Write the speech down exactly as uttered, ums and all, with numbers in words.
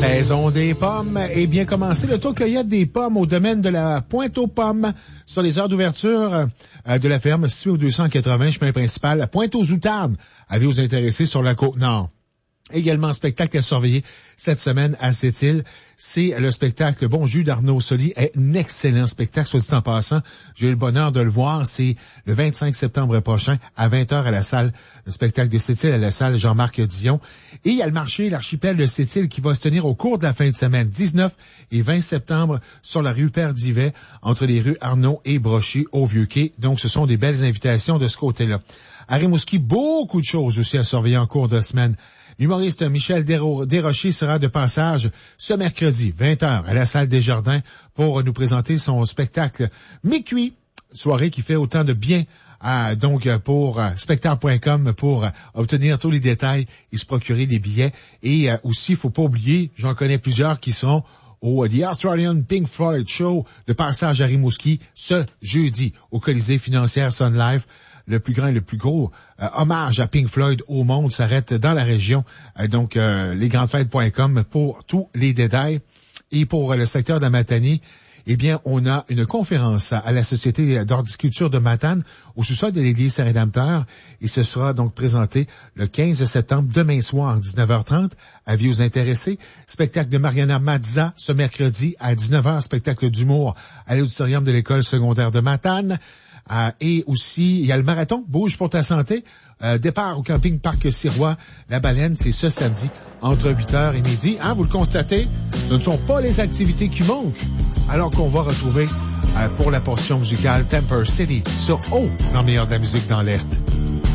saison des pommes est bien commencée. Le taux cueillette des pommes au domaine de la Pointe-aux-Pommes sur les heures d'ouverture euh, de la ferme située au deux cent quatre-vingts chemin principal. Pointe-aux-Outardes avait vous intéresser sur la Côte-Nord. Également un spectacle à surveiller cette semaine à Sept-Îles. C'est le spectacle Bon Jus d'Arnaud Soli. Est un excellent spectacle, soit dit en passant. J'ai eu le bonheur de le voir. C'est le vingt-cinq septembre prochain à vingt heures à la salle, le spectacle de Sept-Îles à la salle Jean-Marc Dion. Et il y a le marché, l'archipel de Sept-Îles qui va se tenir au cours de la fin de semaine, dix-neuf et vingt septembre sur la rue Perdivet, entre les rues Arnaud et Brochy au Vieux-Quai. Donc, ce sont des belles invitations de ce côté-là. À Rimouski, beaucoup de choses aussi à surveiller en cours de semaine. L'humoriste Michel Desrochers sera de passage ce mercredi, vingt heures, à la salle des Jardins pour nous présenter son spectacle Mi-Cuit, soirée qui fait autant de bien à, donc pour euh, spectacle point com pour euh, obtenir tous les détails et se procurer des billets. Et euh, aussi, il faut pas oublier, j'en connais plusieurs qui seront au The Australian Pink Floyd Show de passage à Rimouski ce jeudi au Colisée financière Sun Life. Le plus grand et le plus gros euh, hommage à Pink Floyd au monde s'arrête dans la région. Euh, donc, euh, les grandes fêtes point com pour tous les détails. Et pour euh, le secteur de la Matanie, eh bien, on a une conférence à la Société d'horticulture de Matane au sous-sol de l'église Saint-Rédempteur. Et ce sera donc présenté le quinze septembre, demain soir, dix-neuf heures trente. Avis aux intéressés. Spectacle de Mariana Mazza ce mercredi à dix-neuf heures. Spectacle d'humour à l'auditorium de l'école secondaire de Matane. Euh, et aussi, il y a le marathon Bouge pour ta santé. Euh, départ au camping Parc Sirois. La Baleine, c'est ce samedi, entre huit heures et midi. Hein, vous le constatez, ce ne sont pas les activités qui manquent. Alors qu'on va retrouver, euh, pour la portion musicale, Temper City sur O, dans le meilleur de la musique dans l'Est.